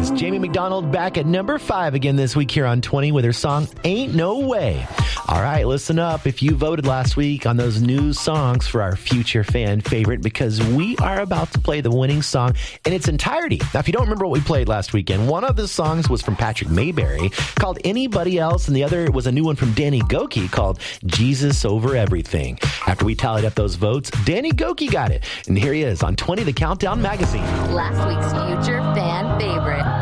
Friends. Jamie McDonald back at number 5 again this week here on 20 with her song Ain't No Way. All right, listen up if you voted last week on those new songs for our future fan favorite, because we are about to play the winning song in its entirety. Now, if you don't remember what we played last weekend, one of the songs was from Patrick Mayberry called Anybody Else, and the other was a new one from Danny Gokey called Jesus Over Everything. After we tallied up those votes, Danny Gokey got it. And here he is on 20, the Countdown Magazine. Last week's future fan favorite.